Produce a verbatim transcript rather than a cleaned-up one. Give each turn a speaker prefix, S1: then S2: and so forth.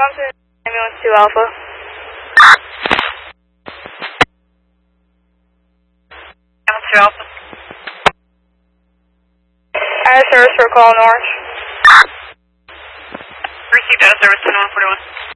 S1: on to ambulance two Alpha. Ambulance two Alpha. Air service for call in Orange. Received out of service ten one forty-one.